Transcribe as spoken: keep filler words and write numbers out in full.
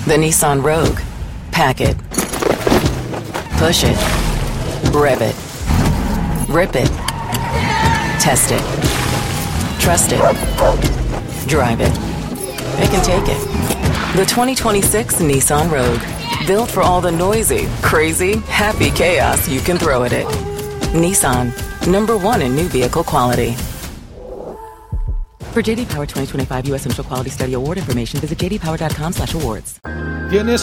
The Nissan Rogue. Pack it. Push it. Rev it. Rip it. Test it. Trust it. Drive it. It can take it. The twenty twenty-six Nissan Rogue. Built for all the noisy, crazy, happy chaos you can throw at it. Nissan. Number one in new vehicle quality. For J D Power twenty twenty-five U S Initial Quality Study Award information, visit j d power dot com slash awards. ¿Tienes